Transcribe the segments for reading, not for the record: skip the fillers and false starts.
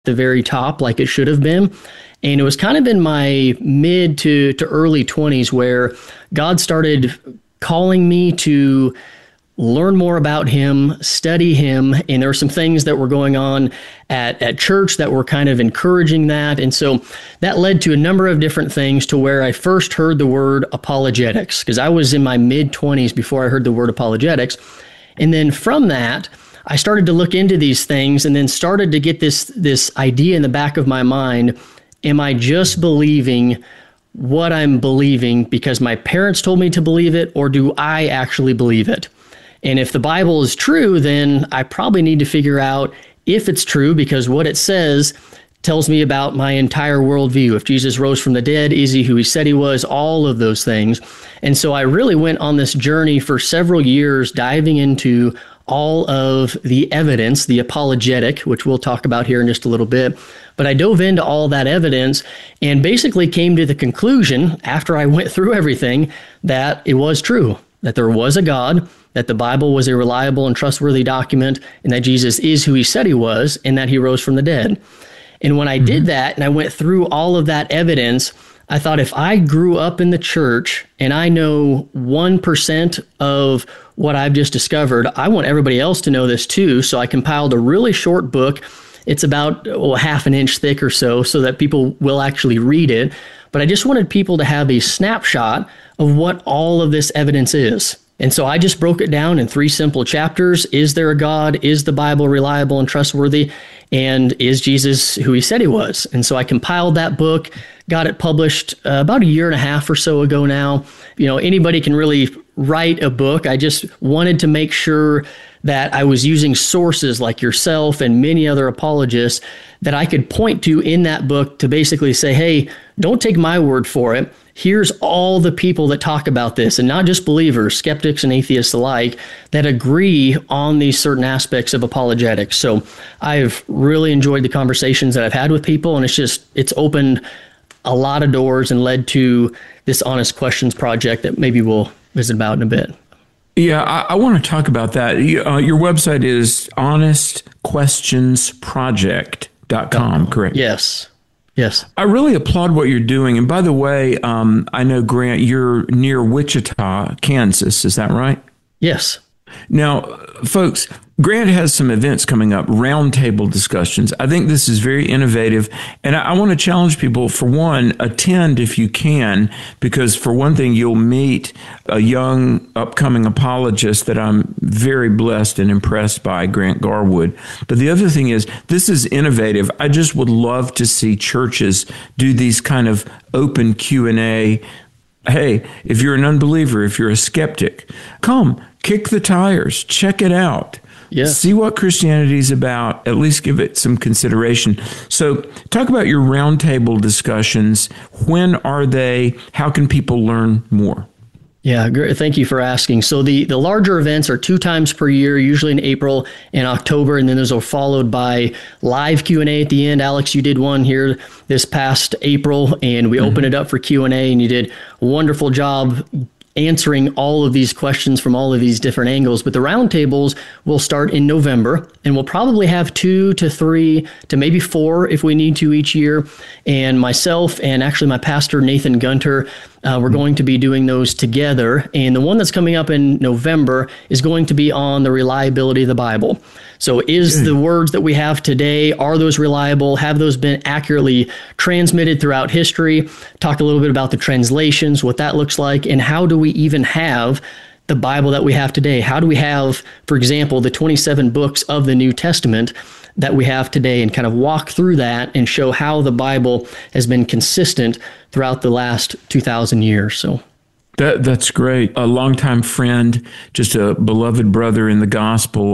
the very top like it should have been. And it was kind of in my mid to early 20s where God started calling me to learn more about him, study him. And there were some things that were going on at church that were kind of encouraging that. And so that led to a number of different things to where I first heard the word apologetics, because I was in my mid 20s before I heard the word apologetics. And then from that, I started to look into these things and then started to get this idea in the back of my mind. Am I just believing what I'm believing because my parents told me to believe it, or do I actually believe it? And if the Bible is true, then I probably need to figure out if it's true, because what it says tells me about my entire worldview. If Jesus rose from the dead, is he who he said he was? All of those things. And so I really went on this journey for several years, diving into all of the evidence, the apologetic, which we'll talk about here in just a little bit. But I dove into all that evidence and basically came to the conclusion, after I went through everything, that it was true, that there was a God, that the Bible was a reliable and trustworthy document, and that Jesus is who he said he was, and that he rose from the dead. And when I did that, and I went through all of that evidence, I thought, if I grew up in the church and I know 1% of what I've just discovered, I want everybody else to know this too. So I compiled a really short book. It's about half an inch thick or so that people will actually read it. But I just wanted people to have a snapshot of what all of this evidence is. And so I just broke it down in 3 simple chapters. Is there a God? Is the Bible reliable and trustworthy? And is Jesus who he said he was? And so I compiled that book, got it published about a year and a half or so ago now. You know, anybody can really write a book. I just wanted to make sure that I was using sources like yourself and many other apologists that I could point to in that book to basically say, hey, don't take my word for it. Here's all the people that talk about this, and not just believers, skeptics and atheists alike, that agree on these certain aspects of apologetics. So I've really enjoyed the conversations that I've had with people, and it's opened a lot of doors and led to this Honest Questions project that maybe we'll visit about in a bit. Yeah, I want to talk about that. Your website is honestquestionsproject.com, correct? Yes. I really applaud what you're doing. And by the way, I know, Grant, you're near Wichita, Kansas. Is that right? Yes. Now, folks, Grant has some events coming up, roundtable discussions. I think this is very innovative. And I want to challenge people, for one, attend if you can, because for one thing, you'll meet a young upcoming apologist that I'm very blessed and impressed by, Grant Garwood. But the other thing is, this is innovative. I just would love to see churches do these kind of open Q&A. Hey, if you're an unbeliever, if you're a skeptic, come, kick the tires, check it out. Yes. See what Christianity is about, at least give it some consideration. So talk about your roundtable discussions. When are they? How can people learn more? Yeah, great. Thank you for asking. So the larger events are 2 times per year, usually in April and October, and then those are followed by live Q&A at the end. Alex, you did one here this past April, and we opened it up for Q&A, and you did a wonderful job answering all of these questions from all of these different angles. But the roundtables will start in November, and we'll probably have 2 to 3 to maybe 4 if we need to each year. And myself and actually my pastor, Nathan Gunter, we're going to be doing those together. And the one that's coming up in November is going to be on the reliability of the Bible. So is the words that we have today, are those reliable? Have those been accurately transmitted throughout history? Talk a little bit about the translations, what that looks like, and how do we even have the Bible that we have today? How do we have, for example, the 27 books of the New Testament that we have today, and kind of walk through that and show how the Bible has been consistent throughout the last 2,000 years. So that's great. A longtime friend, just a beloved brother in the gospel,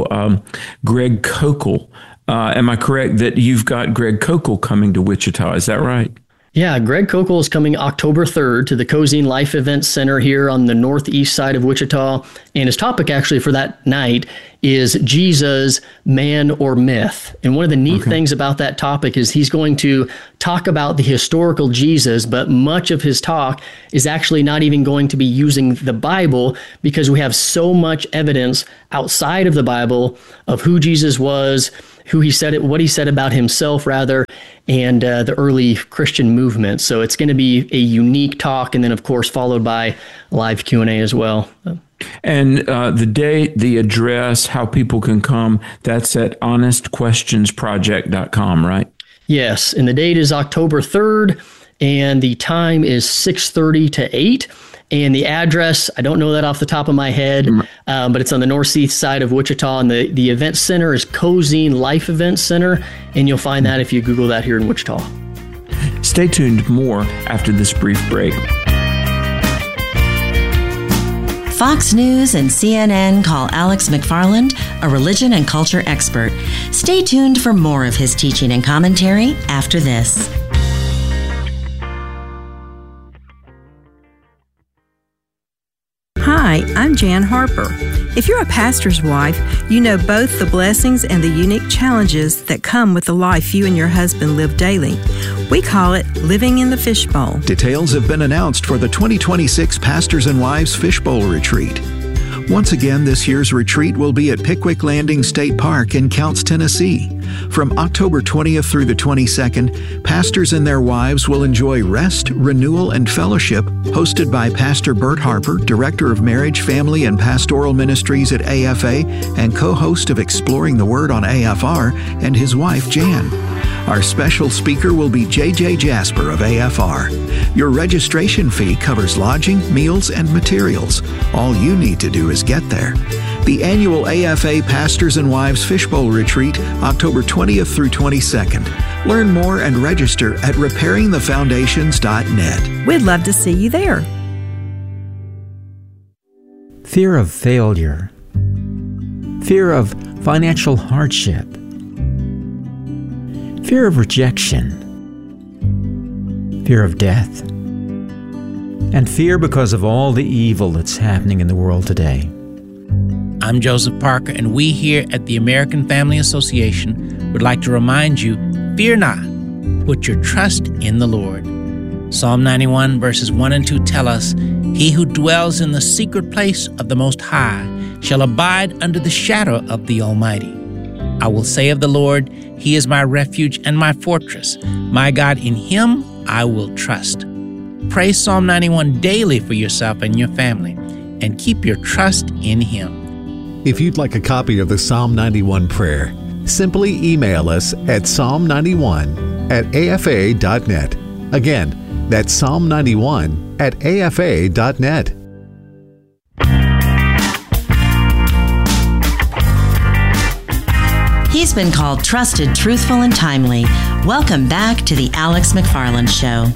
Greg Kokel. Am I correct that you've got Greg Kokel coming to Wichita? Is that right? Yeah, Greg Kokel is coming October 3rd to the Cozine Life Events Center here on the northeast side of Wichita. And his topic actually for that night is Jesus, man or myth. And one of the neat things about that topic is he's going to talk about the historical Jesus, but much of his talk is actually not even going to be using the Bible, because we have so much evidence outside of the Bible of who Jesus was, who he said it, what he said about himself, rather, and the early Christian movement. So it's going to be a unique talk, and then, of course, followed by live Q&A as well. And the date, the address, how people can come, that's at honestquestionsproject.com, right? Yes, and the date is October 3rd, and the time is 6:30 to 8. And the address, I don't know that off the top of my head, but it's on the northeast side of Wichita. And the event center is Cozine Life Event Center. And you'll find that if you Google that here in Wichita. Stay tuned, more after this brief break. Fox News and CNN call Alex McFarland a religion and culture expert. Stay tuned for more of his teaching and commentary after this. Hi, I'm Jan Harper. If you're a pastor's wife, you know both the blessings and the unique challenges that come with the life you and your husband live daily. We call it living in the fishbowl. Details have been announced for the 2026 Pastors and Wives Fishbowl Retreat. Once again, this year's retreat will be at Pickwick Landing State Park in Counce, Tennessee. From October 20th through the 22nd, pastors and their wives will enjoy rest, renewal, and fellowship, hosted by Pastor Bert Harper, Director of Marriage, Family, and Pastoral Ministries at AFA and co-host of Exploring the Word on AFR, and his wife, Jan. Our special speaker will be J.J. Jasper of AFR. Your registration fee covers lodging, meals, and materials. All you need to do is get there. The annual AFA Pastors and Wives Fishbowl Retreat, October 20th through 22nd. Learn more and register at repairingthefoundations.net. We'd love to see you there. Fear of failure. Fear of financial hardship. Fear of rejection, fear of death, and fear because of all the evil that's happening in the world today. I'm Joseph Parker, and we here at the American Family Association would like to remind you, fear not, put your trust in the Lord. Psalm 91 verses 1 and 2 tell us, "He who dwells in the secret place of the Most High shall abide under the shadow of the Almighty. I will say of the Lord, He is my refuge and my fortress. My God, in Him I will trust." Pray Psalm 91 daily for yourself and your family, and keep your trust in Him. If you'd like a copy of the Psalm 91 prayer, simply email us at psalm91@afa.net. Again, that's psalm91@afa.net. He's been called trusted, truthful, and timely. Welcome back to the Alex McFarland Show.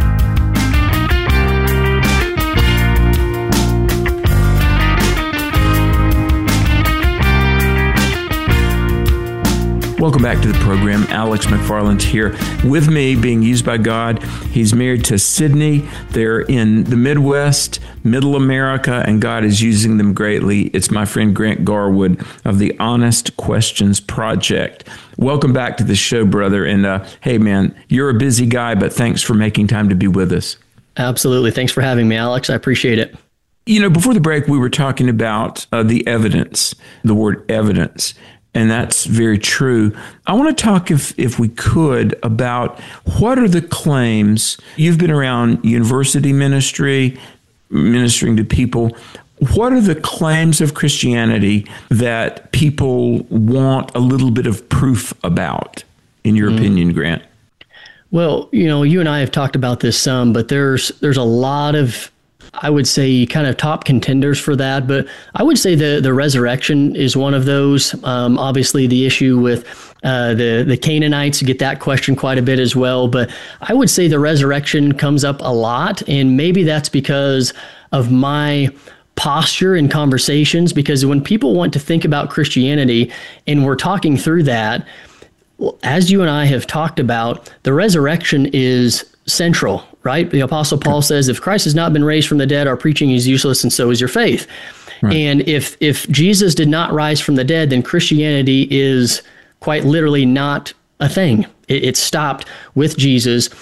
Welcome back to the program. Alex McFarland here with me, being used by God. He's married to Sydney. They're in the Midwest, Middle America, and God is using them greatly. It's my friend Grant Garwood of the Honest Questions Project. Welcome back to the show, brother. And hey, man, you're a busy guy, but thanks for making time to be with us. Absolutely. Thanks for having me, Alex. I appreciate it. You know, before the break, we were talking about the evidence, the word evidence. And that's very true. I want to talk, if we could, about what are the claims. You've been around university ministry, ministering to people. What are the claims of Christianity that people want a little bit of proof about, in your opinion, Grant? Well, you know, you and I have talked about this some, but there's a lot of, I would say, kind of top contenders for that. But I would say the resurrection is one of those. Obviously, the issue with the Canaanites, get that question quite a bit as well. But I would say the resurrection comes up a lot. And maybe that's because of my posture in conversations, because when people want to think about Christianity and we're talking through that, as you and I have talked about, the resurrection is central, right? The Apostle Paul says, if Christ has not been raised from the dead, our preaching is useless, and so is your faith. Right. And if Jesus did not rise from the dead, then Christianity is quite literally not a thing. It stopped with Jesus.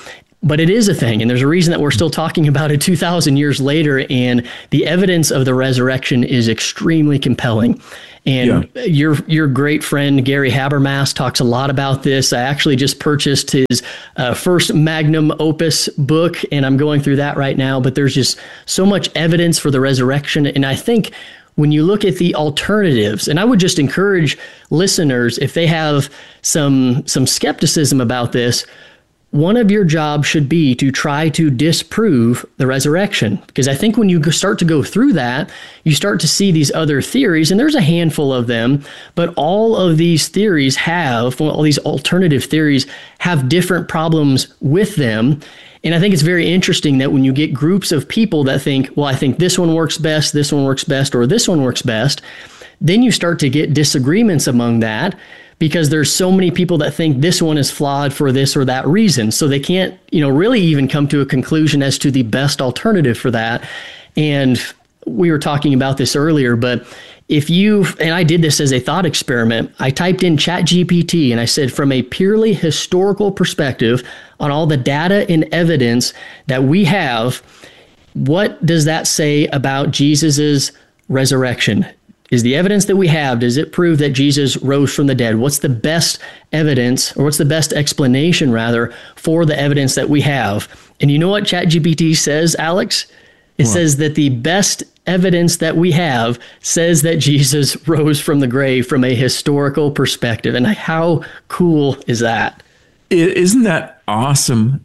But it is a thing, and there's a reason that we're still talking about it 2,000 years later, and the evidence of the resurrection is extremely compelling. And your great friend, Gary Habermas, talks a lot about this. I actually just purchased his first magnum opus book, and I'm going through that right now. But there's just so much evidence for the resurrection. And I think when you look at the alternatives, and I would just encourage listeners, if they have some skepticism about this, one of your jobs should be to try to disprove the resurrection. Because I think when you start to go through that, you start to see these other theories, and there's a handful of them, but all of these theories all these alternative theories have different problems with them. And I think it's very interesting that when you get groups of people that think, well, I think this one works best, or this one works best, then you start to get disagreements among that, because there's so many people that think this one is flawed for this or that reason. So they can't, really even come to a conclusion as to the best alternative for that. And we were talking about this earlier, but and I did this as a thought experiment, I typed in ChatGPT and I said, from a purely historical perspective on all the data and evidence that we have, what does that say about Jesus's resurrection? Is the evidence that we have, does it prove that Jesus rose from the dead? What's the best evidence, or what's the best explanation, rather, for the evidence that we have? And you know what ChatGPT says, Alex? It says that the best evidence that we have says that Jesus rose from the grave from a historical perspective. And how cool is that? Isn't that awesome?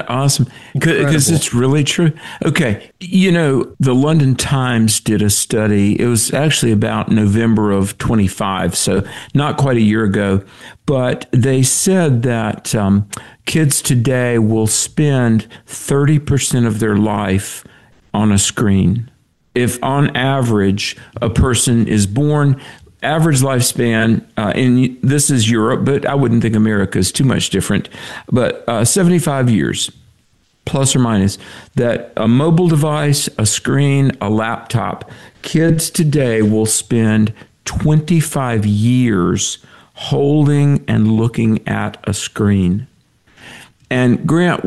Because it's really true. Okay. The London Times did a study. It was actually about November of 25, so not quite a year ago. But they said that kids today will spend 30% of their life on a screen. If on average a person is born, average lifespan, and this is Europe, but I wouldn't think America is too much different, but 75 years, plus or minus, that a mobile device, a screen, a laptop, kids today will spend 25 years holding and looking at a screen. And Grant,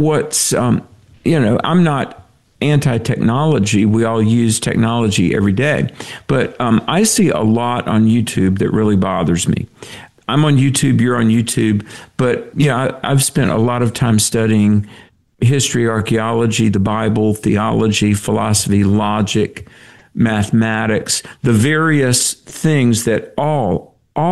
I'm not anti-technology. We all use technology every day. But I see a lot on YouTube that really bothers me. I'm on YouTube, you're on YouTube, but I've spent a lot of time studying history, archaeology, the Bible, theology, philosophy, logic, mathematics, the various things that all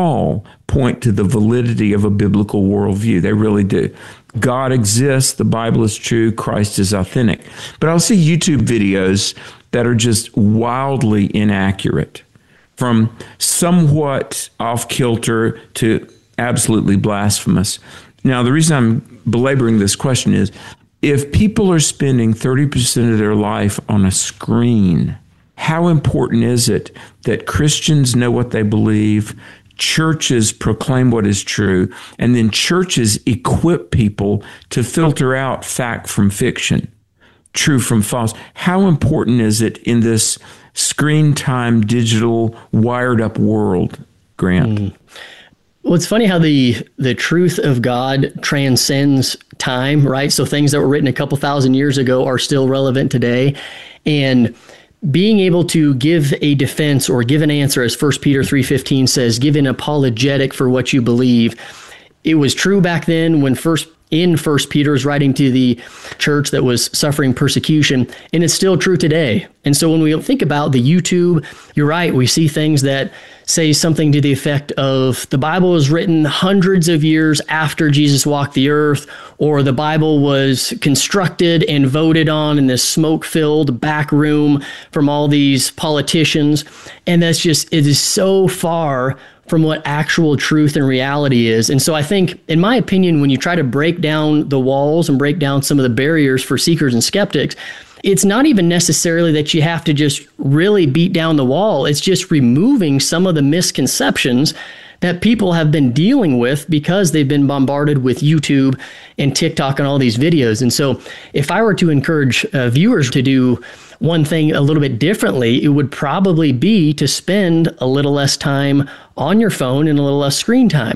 point to the validity of a biblical worldview. They really do. God exists, the Bible is true, Christ is authentic. But I'll see YouTube videos that are just wildly inaccurate, from somewhat off-kilter to absolutely blasphemous. Now, the reason I'm belaboring this question is, if people are spending 30% of their life on a screen, how important is it that Christians know what they believe, churches proclaim what is true, and then churches equip people to filter out fact from fiction, true from false? How important is it in this screen time, digital, wired up world, Grant? Well, it's funny how the truth of God transcends time, right? So things that were written a couple thousand years ago are still relevant today. And being able to give a defense or give an answer, as 1 Peter 3:15 says, give an apologetic for what you believe. It was true back then when in 1 Peter is writing to the church that was suffering persecution, and it's still true today. And so when we think about the YouTube, you're right, we see things that say something to the effect of the Bible was written hundreds of years after Jesus walked the earth, or the Bible was constructed and voted on in this smoke-filled back room from all these politicians. And it is so far from what actual truth and reality is. And so I think, in my opinion, when you try to break down the walls and break down some of the barriers for seekers and skeptics, it's not even necessarily that you have to just really beat down the wall. It's just removing some of the misconceptions that people have been dealing with because they've been bombarded with YouTube and TikTok and all these videos. And so if I were to encourage viewers to do one thing a little bit differently, it would probably be to spend a little less time on your phone and a little less screen time.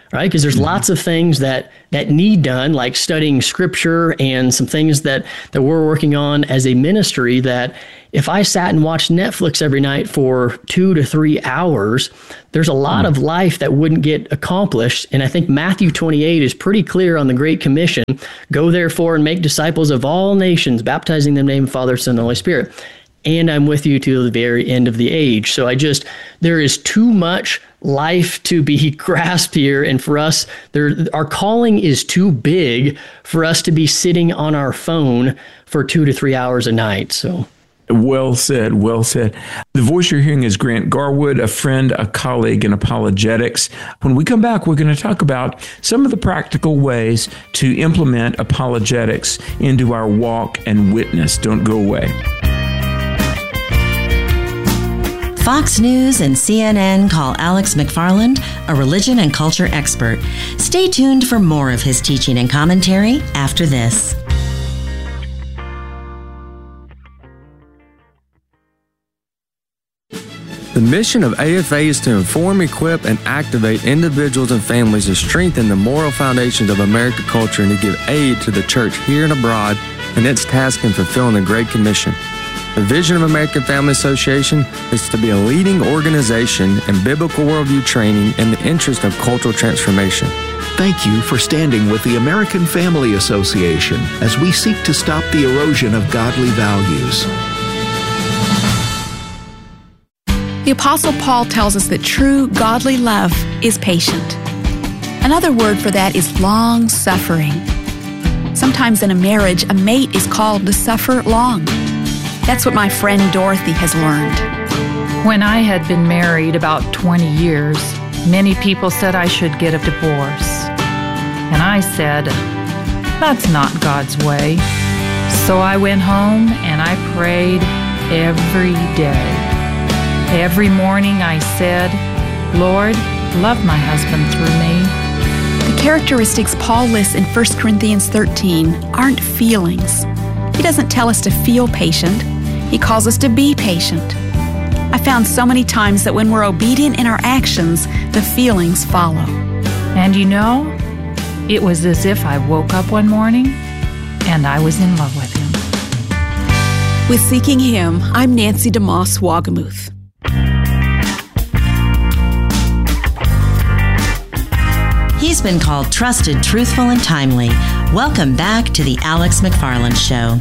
right? Because there's lots of things that need done, like studying scripture and some things that we're working on as a ministry, that if I sat and watched Netflix every night for 2 to 3 hours, there's a lot of life that wouldn't get accomplished. And I think Matthew 28 is pretty clear on the Great Commission. Go therefore and make disciples of all nations, baptizing them in the name of the Father, Son, and the Holy Spirit. And I'm with you to the very end of the age. So there is too much life to be grasped here. And for us, our calling is too big for us to be sitting on our phone for 2 to 3 hours a night. So. Well said, well said. The voice you're hearing is Grant Garwood, a friend, a colleague in apologetics. When we come back, we're going to talk about some of the practical ways to implement apologetics into our walk and witness. Don't go away. Fox News and CNN call Alex McFarland a religion and culture expert. Stay tuned for more of his teaching and commentary after this. The mission of AFA is to inform, equip, and activate individuals and families to strengthen the moral foundations of American culture and to give aid to the church here and abroad in its task in fulfilling the Great Commission. The vision of American Family Association is to be a leading organization in biblical worldview training in the interest of cultural transformation. Thank you for standing with the American Family Association as we seek to stop the erosion of godly values. The Apostle Paul tells us that true godly love is patient. Another word for that is long-suffering. Sometimes in a marriage, a mate is called to suffer long. That's what my friend Dorothy has learned. When I had been married about 20 years, many people said I should get a divorce. And I said, that's not God's way. So I went home and I prayed every day. Every morning I said, Lord, love my husband through me. The characteristics Paul lists in 1 Corinthians 13 aren't feelings. He doesn't tell us to feel patient. He calls us to be patient. I found so many times that when we're obedient in our actions, the feelings follow. And you know, it was as if I woke up one morning and I was in love with him. With Seeking Him, I'm Nancy DeMoss Wagamuth. He's been called trusted, truthful, and timely. Welcome back to the Alex McFarland Show.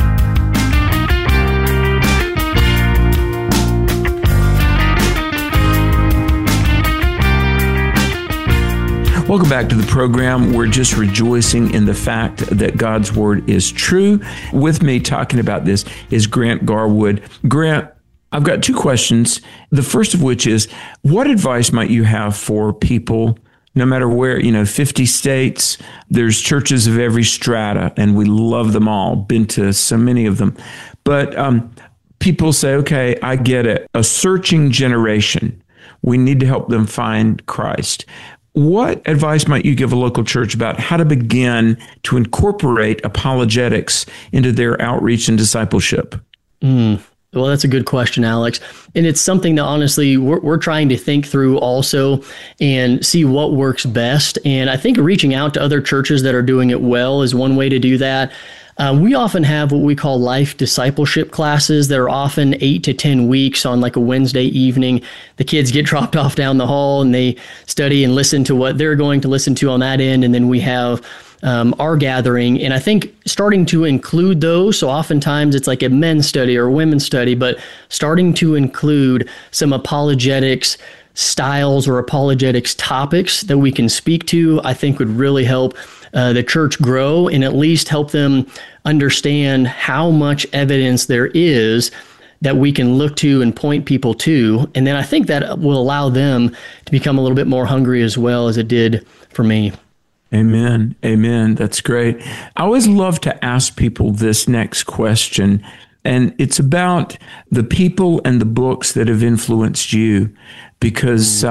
Welcome back to the program. We're just rejoicing in the fact that God's Word is true. With me talking about this is Grant Garwood. Grant, I've got two questions. The first of which is, what advice might you have for people, no matter where, 50 states, there's churches of every strata, and we love them all, been to so many of them. But people say, okay, I get it. A searching generation. We need to help them find Christ. What advice might you give a local church about how to begin to incorporate apologetics into their outreach and discipleship? Well, that's a good question, Alex. And it's something that honestly we're trying to think through also and see what works best. And I think reaching out to other churches that are doing it well is one way to do that. We often have what we call life discipleship classes that are often 8 to 10 weeks on like a Wednesday evening. The kids get dropped off down the hall and they study and listen to what they're going to listen to on that end. And then we have our gathering. And I think starting to include those, so oftentimes it's like a men's study or a women's study, but starting to include some apologetics styles or apologetics topics that we can speak to, I think would really help the church grow and at least help them understand how much evidence there is that we can look to and point people to. And then I think that will allow them to become a little bit more hungry as well as it did for me. Amen. Amen. That's great. I always love to ask people this next question, and it's about the people and the books that have influenced you, because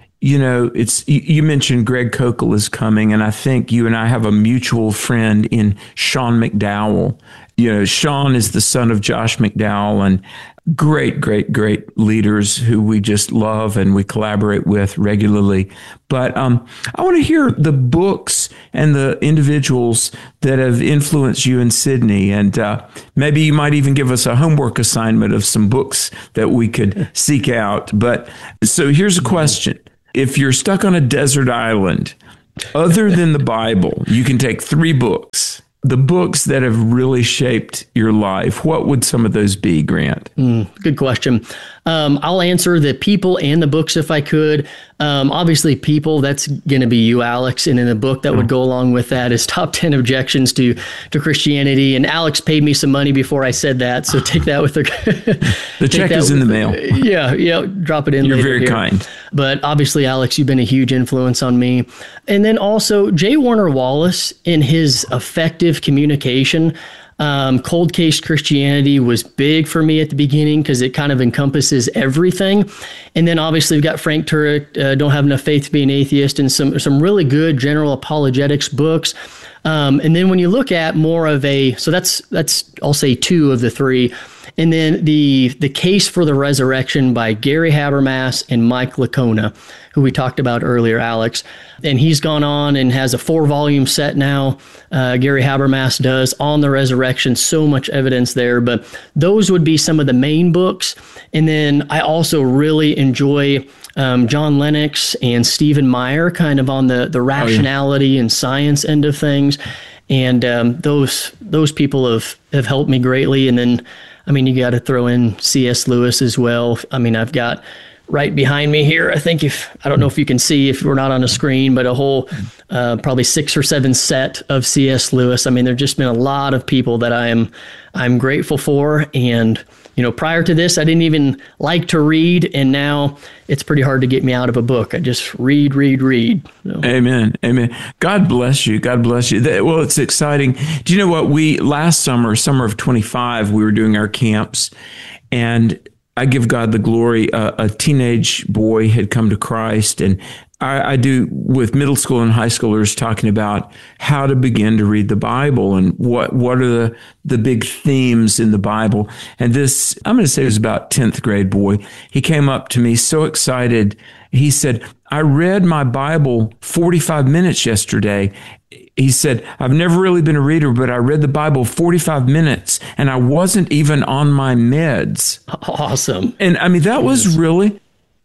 you mentioned Greg Koukl is coming, and I think you and I have a mutual friend in Sean McDowell. Sean is the son of Josh McDowell, and great leaders who we just love and we collaborate with regularly. But I want to hear the books and the individuals that have influenced you in Sydney. And maybe you might even give us a homework assignment of some books that we could seek out. But so here's a question. If you're stuck on a desert island, other than the Bible, you can take 3 books. The books that have really shaped your life, what would some of those be, Grant? Good question. I'll answer the people and the books if I could. Obviously, people, that's going to be you, Alex. And in the book that would go along with that is Top 10 Objections to Christianity. And Alex paid me some money before I said that, so take that with the check is in the mail. Yeah, drop it in. You're very kind. But obviously, Alex, you've been a huge influence on me. And then also J. Warner Wallace in his effective communication. Cold Case Christianity was big for me at the beginning because it kind of encompasses everything. And then obviously we've got Frank Turek, Don't Have Enough Faith to Be an Atheist, and some really good general apologetics books. And then when you look at more of so that's I'll say 2 of the 3. And then the Case for the Resurrection by Gary Habermas and Mike Licona, who we talked about earlier, Alex. And he's gone on and has a 4-volume set now. Gary Habermas does on the resurrection, so much evidence there. But those would be some of the main books. And then I also really enjoy John Lennox and Stephen Meyer, kind of on the rationality and science end of things. And those people have helped me greatly. And then, I mean, you got to throw in C.S. Lewis as well. I mean, I've got right behind me here, I think I don't know if you can see if we're not on a screen, but a whole probably 6 or 7 set of C.S. Lewis. I mean, there've just been a lot of people that I'm grateful for. And, prior to this, I didn't even like to read. And now it's pretty hard to get me out of a book. I just read. So. Amen. God bless you. God bless you. Well, it's exciting. Do you know what? Last summer of 25, we were doing our camps, and I give God the glory. A teenage boy had come to Christ, and I do with middle school and high schoolers talking about how to begin to read the Bible and what are the big themes in the Bible. And this, I'm going to say it was about 10th grade boy. He came up to me so excited. He said, I read my Bible 45 minutes yesterday. He said, I've never really been a reader, but I read the Bible 45 minutes and I wasn't even on my meds. Awesome. And I mean, that was really,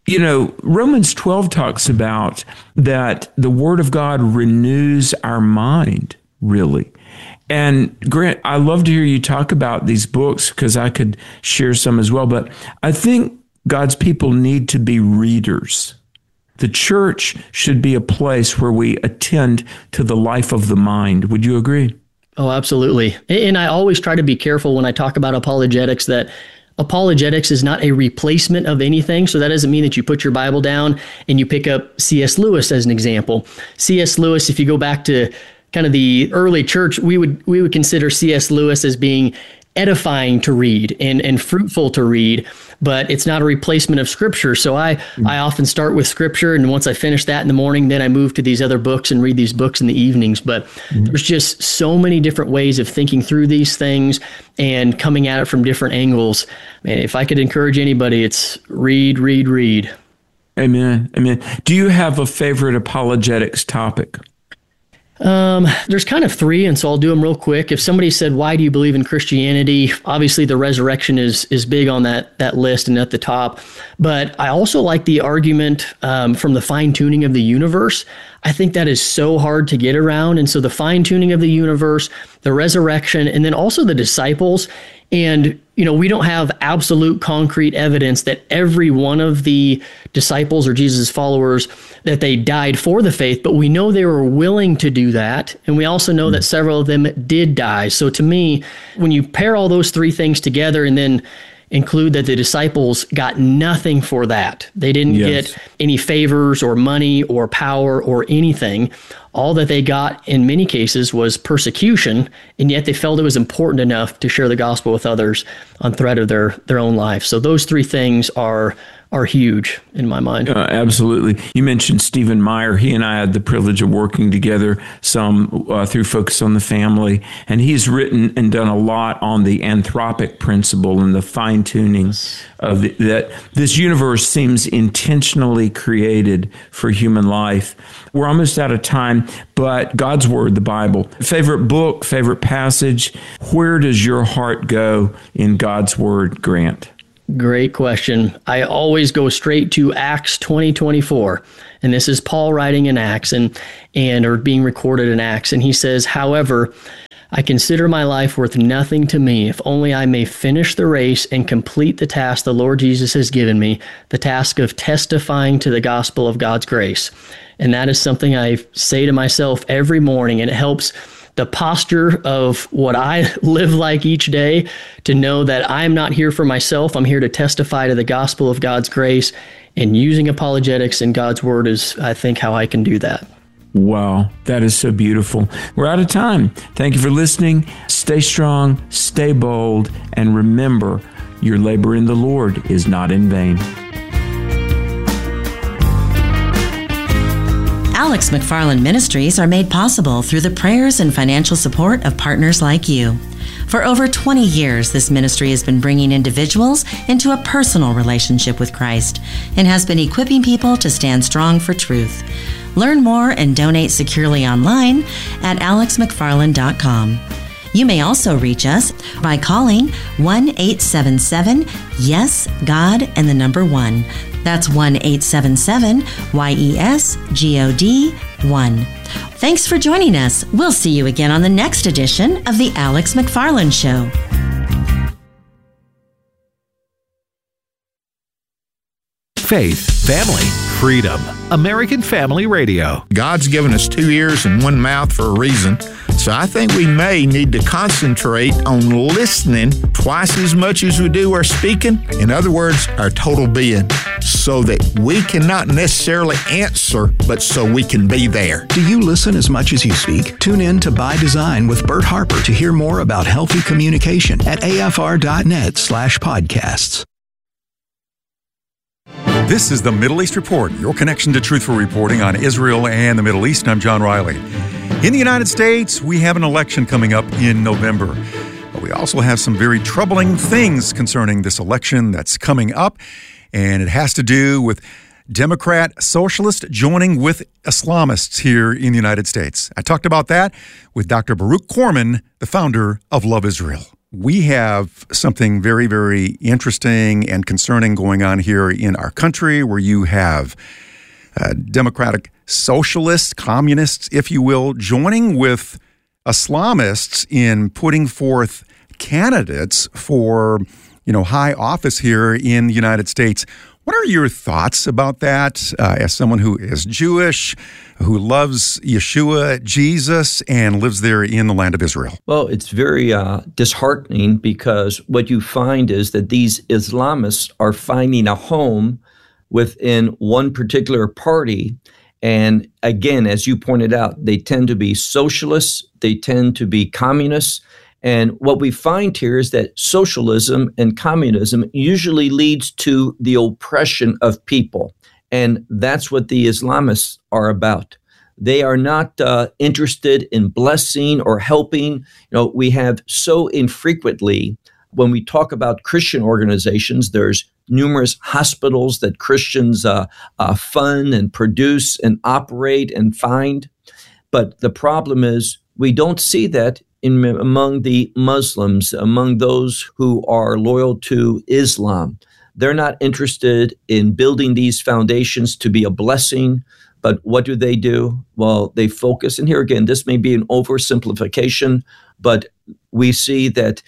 Romans 12 talks about that the Word of God renews our mind, really. And Grant, I love to hear you talk about these books because I could share some as well, but I think God's people need to be readers. The church should be a place where we attend to the life of the mind. Would you agree? Oh, absolutely. And I always try to be careful when I talk about apologetics that apologetics is not a replacement of anything. So that doesn't mean that you put your Bible down and you pick up C.S. Lewis as an example. C.S. Lewis, if you go back to kind of the early church, we would consider C.S. Lewis as being edifying to read and fruitful to read, but it's not a replacement of Scripture. So I often start with Scripture, and once I finish that in the morning, then I move to these other books and read these books in the evenings. But there's just so many different ways of thinking through these things and coming at it from different angles. Man, if I could encourage anybody, it's read. Amen. Do you have a favorite apologetics topic? There's kind of 3, and so I'll do them real quick. If somebody said, why do you believe in Christianity? Obviously, the resurrection is big on that list and at the top. But I also like the argument from the fine-tuning of the universe. I think that is so hard to get around. And so the fine-tuning of the universe, the resurrection, and then also the disciples. And, we don't have absolute concrete evidence that every one of the disciples or Jesus' followers, that they died for the faith, but we know they were willing to do that. And we also know that several of them did die. So to me, when you pair all those 3 things together and then include that the disciples got nothing for that, they didn't get any favors or money or power or anything. all that they got in many cases was persecution, and yet they felt it was important enough to share the gospel with others on threat of their own life. So those three things are huge in my mind. Absolutely. You mentioned Stephen Meyer. He and I had the privilege of working together some through Focus on the Family, and he's written and done a lot on the anthropic principle and the fine-tuning of that this universe seems intentionally created for human life. We're almost out of time, but God's Word, the Bible. Favorite book, favorite passage, where does your heart go in God's Word, Grant? Great question. I always go straight to Acts 20:24, and this is Paul writing in Acts and or being recorded in Acts, and he says, "However, I consider my life worth nothing to me, if only I may finish the race and complete the task the Lord Jesus has given me, the task of testifying to the gospel of God's grace." And that is something I say to myself every morning, and it helps the posture of what I live like each day, to know that I'm not here for myself. I'm here to testify to the gospel of God's grace, and using apologetics and God's Word is, I think, how I can do that. Wow, that is so beautiful. We're out of time. Thank you for listening. Stay strong, stay bold, and remember, your labor in the Lord is not in vain. Alex McFarland Ministries are made possible through the prayers and financial support of partners like you. For over 20 years, this ministry has been bringing individuals into a personal relationship with Christ and has been equipping people to stand strong for truth. Learn more and donate securely online at alexmcfarland.com. You may also reach us by calling 1-877-YES-GOD and the number 1. That's 1-877-YES-GOD-1. Thanks for joining us. We'll see you again on the next edition of The Alex McFarland Show. Faith, family, freedom. American Family Radio. God's given us 2 ears and 1 mouth for a reason. So I think we may need to concentrate on listening twice as much as we do our speaking. In other words, our total being, so that we can not necessarily answer, but so we can be there. Do you listen as much as you speak? Tune in to By Design with Bert Harper to hear more about healthy communication at afr.net/podcasts. This is the Middle East Report, your connection to truthful reporting on Israel and the Middle East. I'm John Riley. In the United States, we have an election coming up in November. But we also have some very troubling things concerning this election that's coming up, and it has to do with Democrat socialists joining with Islamists here in the United States. I talked about that with Dr. Baruch Corman, the founder of Love Israel. We have something very, very interesting and concerning going on here in our country, where you have democratic socialists, communists, if you will, joining with Islamists in putting forth candidates for, high office here in the United States. What are your thoughts about that as someone who is Jewish, who loves Yeshua, Jesus, and lives there in the land of Israel? Well, it's very disheartening, because what you find is that these Islamists are finding a home within one particular party. And again, as you pointed out, they tend to be socialists, they tend to be communists. And what we find here is that socialism and communism usually leads to the oppression of people. And that's what the Islamists are about. They are not interested in blessing or helping. We have so infrequently, when we talk about Christian organizations, there's numerous hospitals that Christians fund and produce and operate and find. But the problem is we don't see that among the Muslims, among those who are loyal to Islam. They're not interested in building these foundations to be a blessing. But what do? Well, they focus, and here again, this may be an oversimplification, but we see that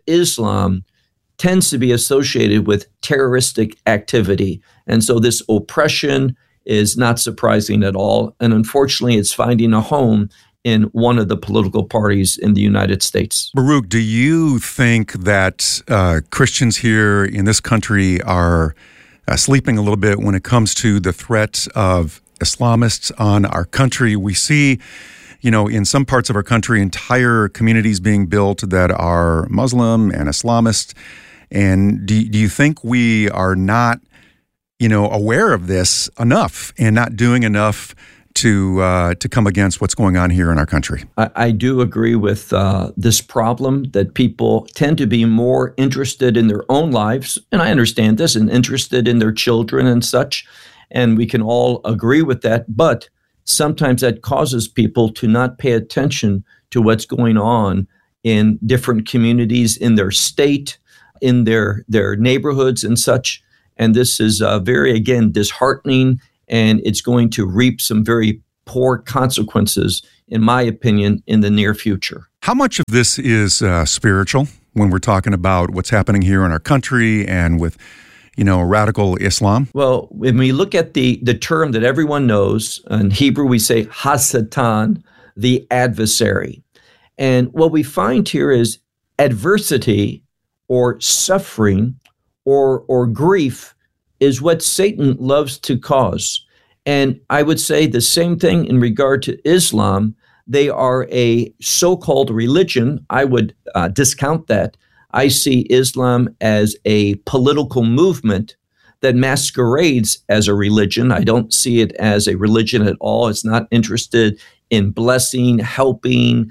Islam tends to be associated with terroristic activity. And so this oppression is not surprising at all. And unfortunately, it's finding a home in one of the political parties in the United States. Baruch, do you think that Christians here in this country are sleeping a little bit when it comes to the threat of Islamists on our country. We see, in some parts of our country, entire communities being built that are Muslim and Islamist. And do you think we are not, aware of this enough and not doing enough to come against what's going on here in our country? I do agree with this problem that people tend to be more interested in their own lives, and I understand this, and interested in their children and such, and we can all agree with that, but sometimes that causes people to not pay attention to what's going on in different communities, in their state, in their neighborhoods and such, and this is very, again, disheartening, and it's going to reap some very poor consequences, in my opinion, in the near future. How much of this is spiritual when we're talking about what's happening here in our country and with, radical Islam? Well, when we look at the term that everyone knows, in Hebrew we say Hasatan, the adversary. And what we find here is adversity or suffering or grief is what Satan loves to cause. And I would say the same thing in regard to Islam. They are a so-called religion. I would discount that. I see Islam as a political movement that masquerades as a religion. I don't see it as a religion at all. It's not interested in blessing, helping,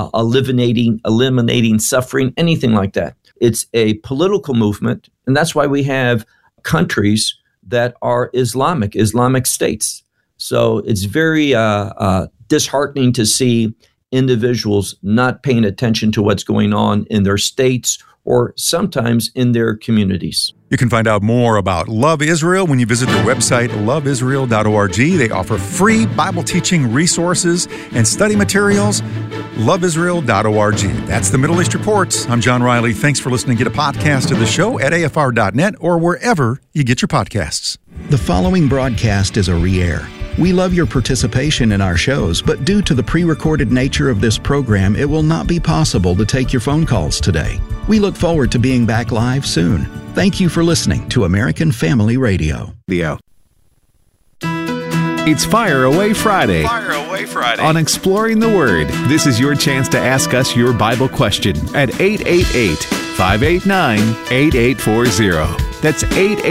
eliminating suffering, anything like that. It's a political movement, and that's why we have countries that are Islamic states. So it's very disheartening to see individuals not paying attention to what's going on in their states or sometimes in their communities. You can find out more about Love Israel when you visit their website, loveisrael.org. They offer free Bible teaching resources and study materials. loveisrael.org. That's the Middle East Reports. I'm John Riley. Thanks for listening. Get a podcast of the show at afr.net or wherever you get your podcasts. The following broadcast is a re-air. We love your participation in our shows, but due to the pre-recorded nature of this program, it will not be possible to take your phone calls today. We look forward to being back live soon. Thank you for listening to American Family Radio. It's Fire Away Friday. Fire Away Friday. On Exploring the Word, this is your chance to ask us your Bible question at 888-589-8840. That's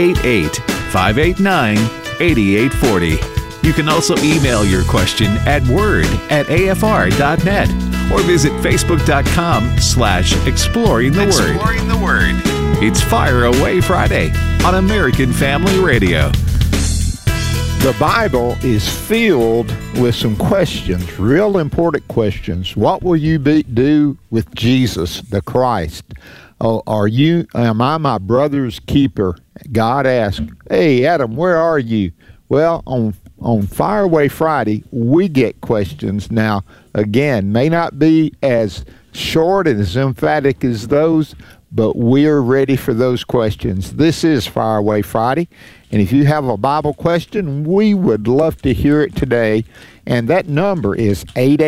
888-589-8840. You can also email your question at word@afr.net or visit facebook.com/exploring the word. Exploring the Word. It's Fire Away Friday on American Family Radio. The Bible is filled with some questions, real important questions. What will you do with Jesus, the Christ? Am I my brother's keeper? God asked, hey, Adam, where are you? Well, on Fire Away Friday, we get questions. Now, again, may not be as short and as emphatic as those, but we're ready for those questions. This is Fire Away Friday, and if you have a Bible question, we would love to hear it today. And that number is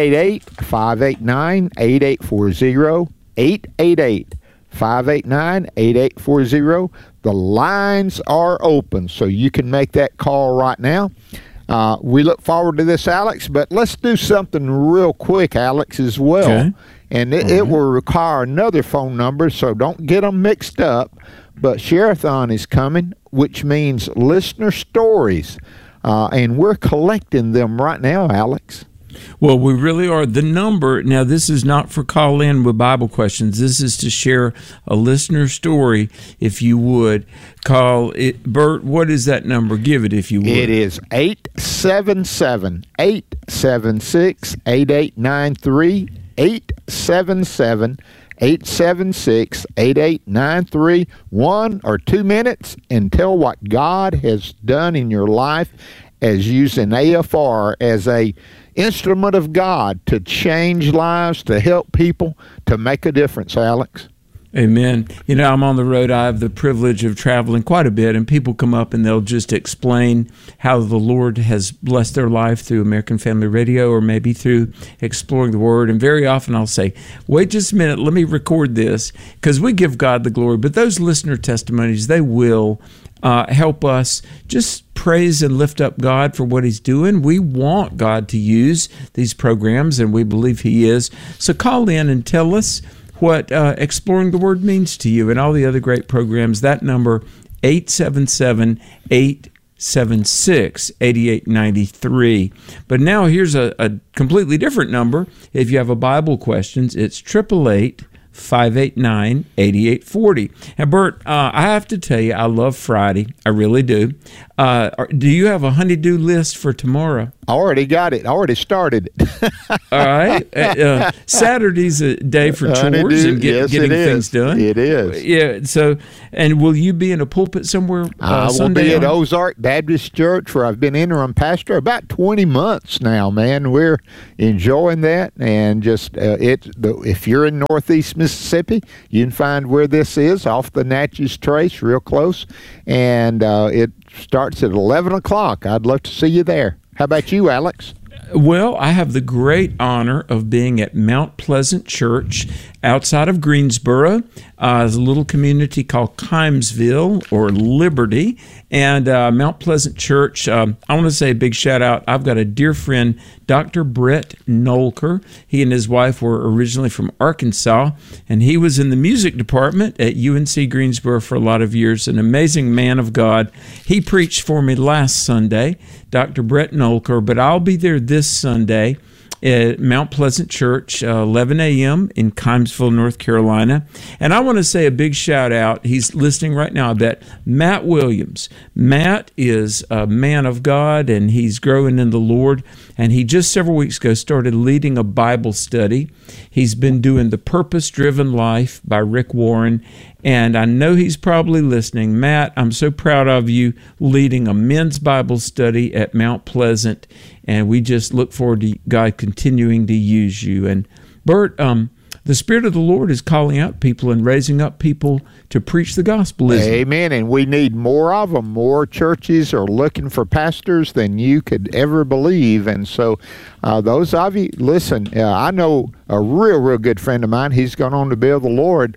888-589-8840, 888-589-8840. The lines are open, so you can make that call right now. We look forward to this, Alex, but let's do something real quick, Alex, as well. Okay. And it will require another phone number, so don't get them mixed up. But Share-a-thon is coming, which means listener stories, and we're collecting them right now, Alex. Well, we really are. The number, now this is not for call in with Bible questions. This is to share a listener story, if you would. Call it. Bert, what is that number? Give it if you would. It is 877-876-8893, 877-876-8893. 1 or 2 minutes and tell what God has done in your life as using AFR as a instrument of God to change lives, to help people, to make a difference, Alex. Amen. You know, I'm on the road. I have the privilege of traveling quite a bit, and people come up and they'll just explain how the Lord has blessed their life through American Family Radio or maybe through Exploring the Word. And very often I'll say, wait just a minute, let me record this, because we give God the glory. But those listener testimonies, they will help us just praise and lift up God for what He's doing. We want God to use these programs, and we believe He is. So call in and tell us what Exploring the Word means to you and all the other great programs. That number, 877-876-8893. But now here's a completely different number. If you have a Bible questions, it's 888-589-8840. And Bert, I have to tell you, I love Friday. I really do. Do you have a honey-do list for tomorrow? I already got it. I already started it. All right. Saturday's a day for chores and getting things done. It is. Yeah. So, and will you be in a pulpit somewhere I Sunday? will be at Ozark Baptist Church, where I've been interim pastor about 20 months now, man. We're enjoying that. And just if you're in Northeast Mississippi, you can find where this is off the Natchez Trace, real close. And it starts at 11 o'clock. I'd love to see you there. How about you, Alex? Well, I have the great honor of being at Mount Pleasant Church outside of Greensboro. There's a little community called Kimesville or Liberty. And Mount Pleasant Church, I want to say a big shout out. I've got a dear friend, Dr. Brett Nolker. He and his wife were originally from Arkansas, and he was in the music department at UNC Greensboro for a lot of years. An amazing man of God. He preached for me last Sunday, Dr. Brett Nolker, but I'll be there this Sunday at Mount Pleasant Church, 11 a.m. in Kimesville, North Carolina. And I want to say a big shout out. He's listening right now, I bet. Matt Williams. Matt is a man of God, and he's growing in the Lord. And he just several weeks ago started leading a Bible study. He's been doing The Purpose-Driven Life by Rick Warren. And I know he's probably listening. Matt, I'm so proud of you leading a men's Bible study at Mount Pleasant. And we just look forward to God continuing to use you. And Bert, the Spirit of the Lord is calling out people and raising up people to preach the gospel. Amen. And we need more of them. More churches are looking for pastors than you could ever believe. And so those of you, listen, I know a real good friend of mine. He's gone on to be of the Lord.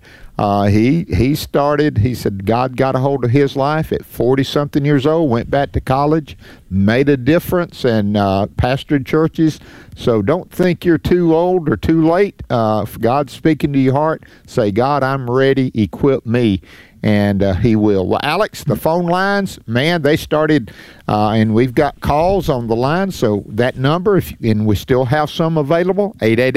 He said God got a hold of his life at 40-something years old, went back to college, made a difference, and pastored churches. So don't think you're too old or too late. If God's speaking to your heart, say, God, I'm ready, equip me. And he will. Well, Alex, the phone lines, man, they started, and we've got calls on the line. So that number, and we still have some available,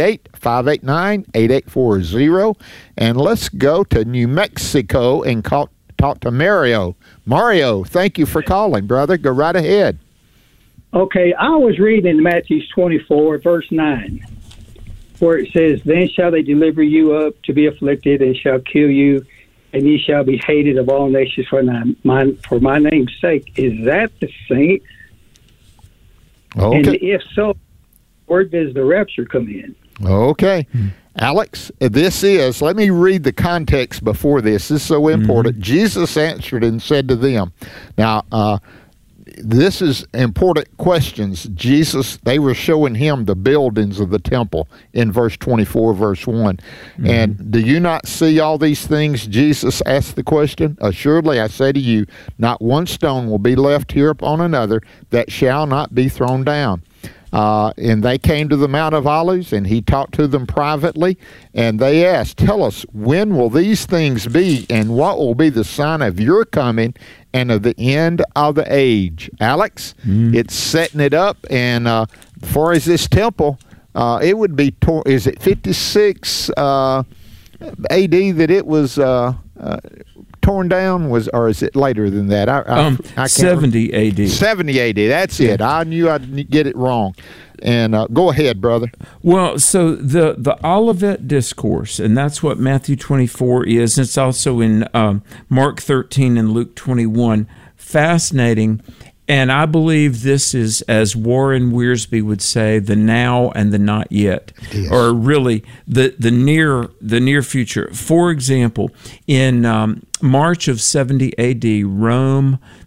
888-589-8840. And let's go to New Mexico and talk to Mario. Mario, thank you for calling, brother. Go right ahead. Okay, I was reading Matthew 24, verse 9, where it says, Then shall they deliver you up to be afflicted, and shall kill you, and ye shall be hated of all nations for my name's sake. Is that the saints? Okay. And if so, where does the rapture come in? Okay. Alex, let me read the context before this. This is so important. Jesus answered and said to them. Now, this is important questions. They were showing him the buildings of the temple in verse 24, verse 1. And do you not see all these things? Jesus asked the question. Assuredly, I say to you, not one stone will be left here upon another that shall not be thrown down. And they came to the Mount of Olives, and he talked to them privately. And they asked, Tell us, when will these things be, and what will be the sign of your coming and of the end of the age? Alex, it's setting it up. And as far as this temple, it would be, is it 56 A.D. that it was torn down, or is it later than that? I 70 A.D. 70 A.D. That's it. I knew I'd get it wrong. And go ahead, brother. Well, so the Olivet Discourse, and that's what Matthew 24 is. It's also in Mark 13 and Luke 21. Fascinating. And I believe this is, as Warren Wiersbe would say, the now and the not yet, or really the near future. For example, in March of 70 A.D., Rome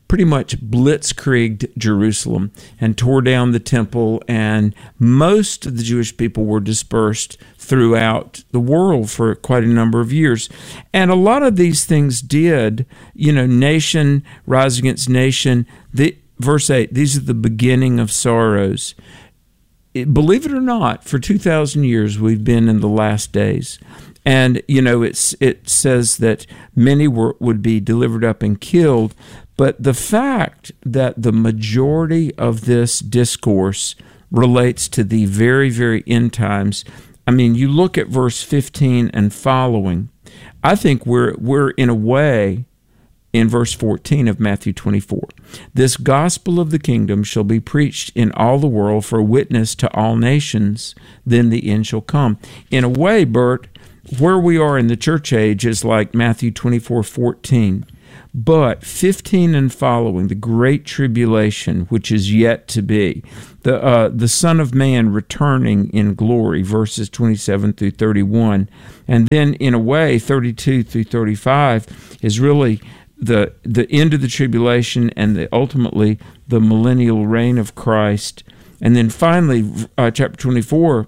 pretty much blitzkrieged Jerusalem and tore down the temple, and most of the Jewish people were dispersed throughout the world for quite a number of years. And a lot of these things did, nation rise against nation. Verse 8, these are the beginning of sorrows. Believe it or not, for 2,000 years we've been in the last days. And, it says that many would be delivered up and killed. But the fact that the majority of this discourse relates to the very, very end times, I mean, you look at verse 15 and following, I think we're in a way in verse 14 of Matthew 24. This gospel of the kingdom shall be preached in all the world for a witness to all nations, then the end shall come. In a way, Bert, where we are in the church age is like Matthew 24:14. But 15 and following, the great tribulation, which is yet to be, the Son of Man returning in glory, verses 27 through 31. And then, in a way, 32 through 35 is really the end of the tribulation and ultimately the millennial reign of Christ. And then finally, chapter 24,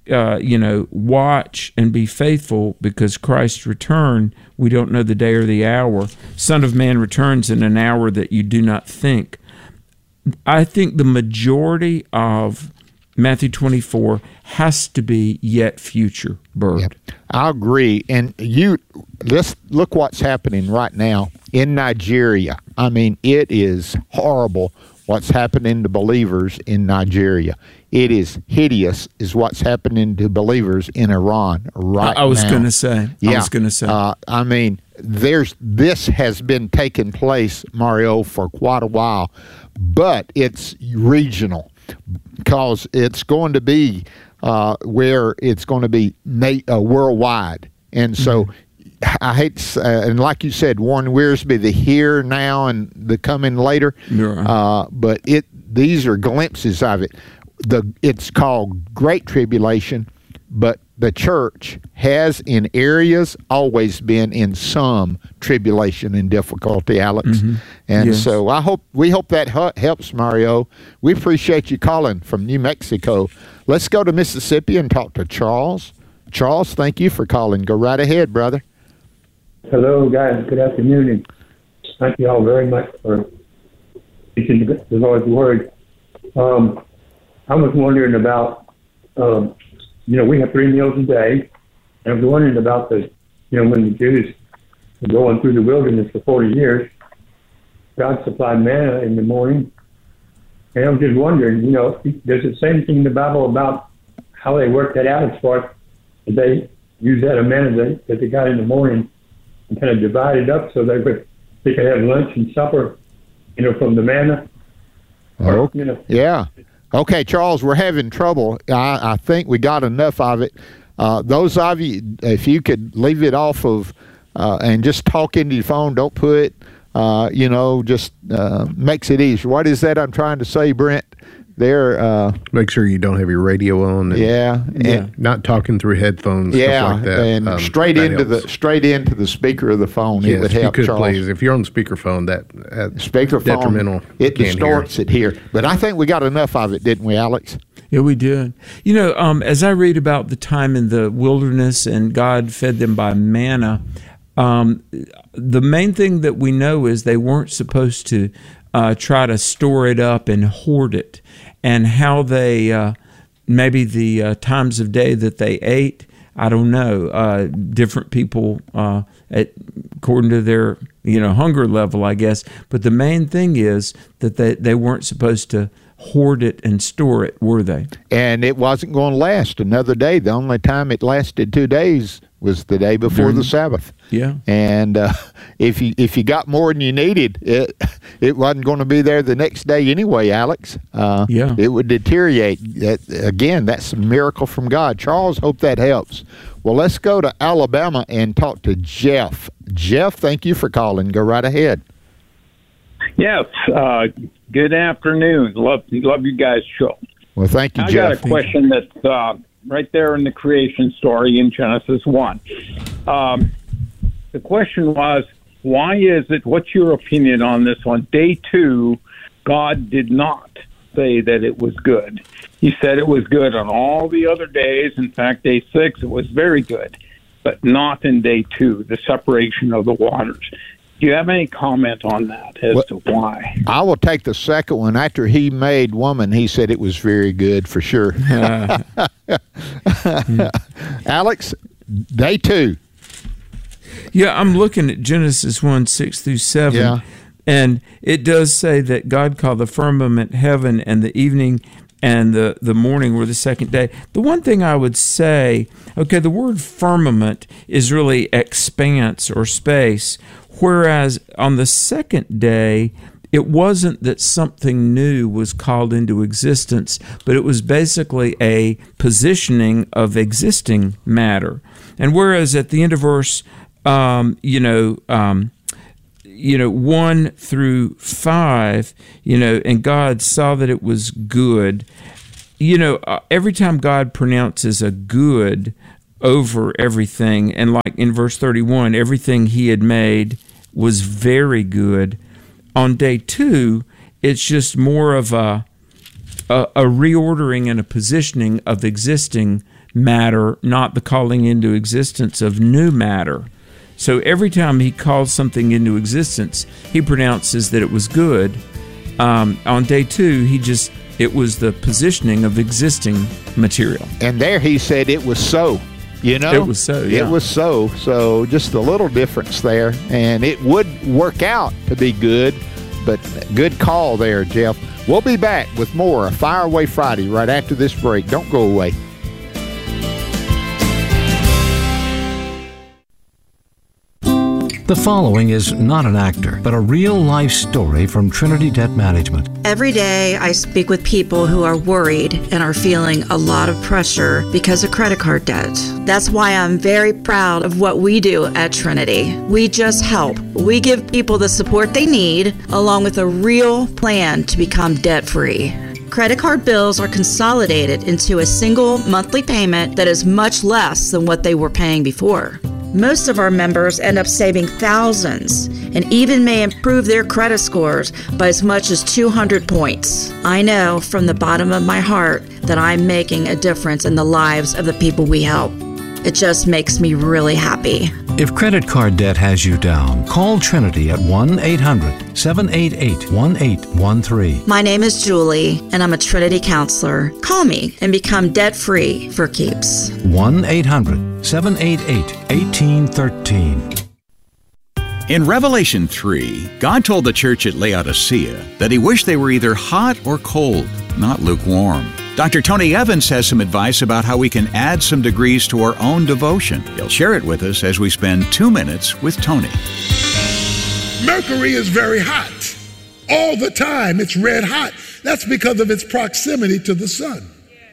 watch and be faithful because Christ's return, we don't know the day or the hour. Son of Man returns in an hour that you do not think. I think the majority of Matthew 24 has to be yet future, Bert. Yep. I agree. And let's look what's happening right now in Nigeria. I mean, it is horrible what's happening to believers in Nigeria. It is hideous is what's happening to believers in Iran right now. I was going to say. I mean, this has been taking place, Mario, for quite a while, but it's regional because it's going to be where it's going to be worldwide. And so I hate, and like you said, Warren Wiersbe, the here, now, and the coming later. Right. But these are glimpses of it. It's called Great Tribulation, but the church has in areas always been in some tribulation and difficulty, Alex. Mm-hmm. And so we hope that helps, Mario. We appreciate you calling from New Mexico. Let's go to Mississippi and talk to Charles. Charles, thank you for calling. Go right ahead, brother. Hello, guys. Good afternoon, and thank you all very much for teaching the Lord's Word. I was wondering about, we have 3 meals a day, and I was wondering about when the Jews were going through the wilderness for 40 years, God supplied manna in the morning, and I was just wondering, does it say anything in the Bible about how they worked that out as far as they used that manna that they got in the morning and kind of divided up so they could have lunch and supper, from the manna? Yeah. Okay, Charles, we're having trouble. I think we got enough of it. Those of you, if you could leave it off of and just talk into your phone, don't put, just makes it easier. What is that I'm trying to say, Brent? Make sure you don't have your radio on. And not talking through headphones. Stuff like that. And straight into the speaker of the phone. Yes, it would help, you could, Charles. Please. If you're on the speakerphone, detrimental. It distorts it here. But I think we got enough of it, didn't we, Alex? Yeah, we did. As I read about the time in the wilderness and God fed them by manna, the main thing that we know is they weren't supposed to try to store it up and hoard it. And how they, maybe the times of day that they ate, I don't know. Different people, according to their hunger level, I guess. But the main thing is that they weren't supposed to hoard it and store it, were they? And it wasn't going to last another day. The only time it lasted 2 days was the day before the Sabbath. Yeah. And if you got more than you needed, it wasn't going to be there the next day anyway, Alex. It would deteriorate. Again, that's a miracle from God. Charles, hope that helps. Well, let's go to Alabama and talk to Jeff. Jeff, thank you for calling. Go right ahead. Yes. Good afternoon. Love you guys' show. Well, thank you, Jeff. I got a question that's right there in the creation story in Genesis 1. The question was, why is it, what's your opinion on this one? Day 2, God did not say that it was good. He said it was good on all the other days. In fact, day 6, it was very good, but not in day 2, the separation of the waters. Do you have any comment on that as to why? I will take the second one. After he made woman, he said it was very good for sure. Alex, day 2. Yeah, I'm looking at Genesis 1:6-7. Yeah. And it does say that God called the firmament heaven, and the evening and the morning were the second day. The one thing I would say, okay, the word firmament is really expanse or space, whereas on the second day, it wasn't that something new was called into existence, but it was basically a positioning of existing matter. And whereas at the end of verse 1-5, and God saw that it was good. Every time God pronounces a good over everything, and like in verse 31, everything he had made was very good. On day 2, it's just more of a reordering and a positioning of existing matter, not the calling into existence of new matter. So every time he calls something into existence, he pronounces that it was good. On day 2, it was the positioning of existing material. And there he said it was so. It was so, yeah. It was so. So just a little difference there. And it would work out to be good, but good call there, Jeff. We'll be back with more Fire Away Friday right after this break. Don't go away. The following is not an actor, but a real-life story from Trinity Debt Management. Every day I speak with people who are worried and are feeling a lot of pressure because of credit card debt. That's why I'm very proud of what we do at Trinity. We just help. We give people the support they need, along with a real plan to become debt-free. Credit card bills are consolidated into a single monthly payment that is much less than what they were paying before. Most of our members end up saving thousands and even may improve their credit scores by as much as 200 points. I know from the bottom of my heart that I'm making a difference in the lives of the people we help. It just makes me really happy. If credit card debt has you down, call Trinity at 1-800-788-1813. My name is Julie, and I'm a Trinity counselor. Call me and become debt-free for keeps. 1-800-788-1813. In Revelation 3, God told the church at Laodicea that he wished they were either hot or cold, not lukewarm. Dr. Tony Evans has some advice about how we can add some degrees to our own devotion. He'll share it with us as we spend 2 minutes with Tony. Mercury is very hot. All the time, it's red hot. That's because of its proximity to the sun.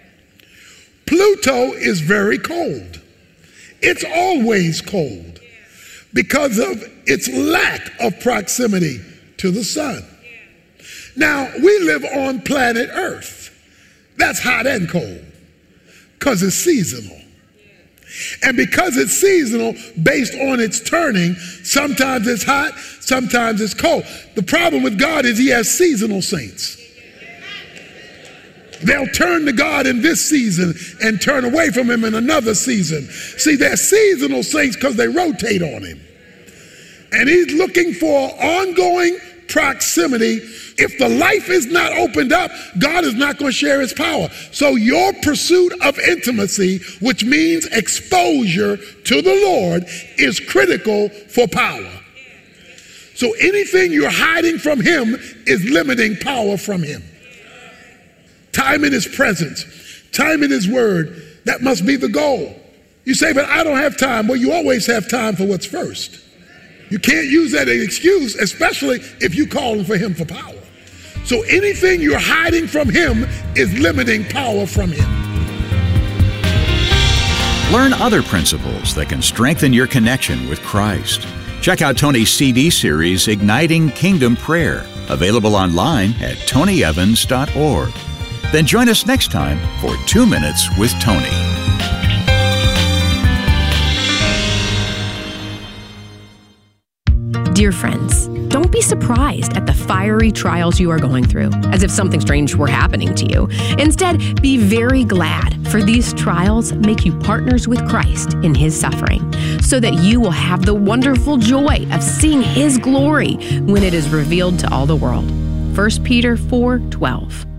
Pluto is very cold. It's always cold because of its lack of proximity to the sun. Now, we live on planet Earth. That's hot and cold because it's seasonal. And because it's seasonal, based on its turning, sometimes it's hot, sometimes it's cold. The problem with God is he has seasonal saints. They'll turn to God in this season and turn away from him in another season. See, they're seasonal saints because they rotate on him. And he's looking for ongoing proximity. If the life is not opened up, God is not going to share his power. So your pursuit of intimacy, which means exposure to the Lord, is critical for power. So anything you're hiding from him is limiting power from him. Time in his presence, time in his word, that must be the goal. You say, but I don't have time. Well, you always have time for what's first. You can't use that as an excuse, especially if you're calling for him for power. So anything you're hiding from him is limiting power from him. Learn other principles that can strengthen your connection with Christ. Check out Tony's CD series, Igniting Kingdom Prayer, available online at tonyevans.org. Then join us next time for 2 Minutes with Tony. Dear friends, don't be surprised at the fiery trials you are going through, as if something strange were happening to you. Instead, be very glad, for these trials make you partners with Christ in His suffering, so that you will have the wonderful joy of seeing His glory when it is revealed to all the world. 1 Peter 4:12.